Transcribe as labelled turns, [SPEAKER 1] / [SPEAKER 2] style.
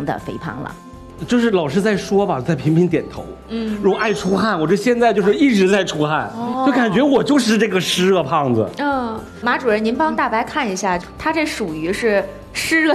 [SPEAKER 1] 的肥胖了。
[SPEAKER 2] 就是老师在说吧，再频频点头。如果爱出汗，我这现在就是一直在出汗，就感觉我就是这个湿热胖子。
[SPEAKER 3] 马主任，您帮大白看一下，他这属于是湿热